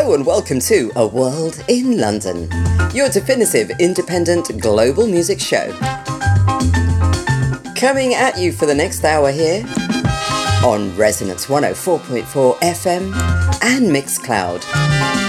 Hello and welcome to A World in London, your definitive independent global music show. Coming at you for the next hour here on Resonance 104.4 FM and Mixcloud.